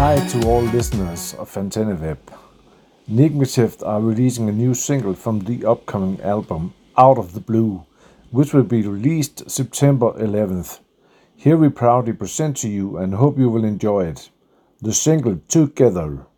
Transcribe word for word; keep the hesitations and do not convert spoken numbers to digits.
Hi to all listeners of AntennaWeb. Nigmative are releasing a new single from the upcoming album Out of the Blue, which will be released September eleventh. Here we proudly present to you and hope you will enjoy it. The single Together.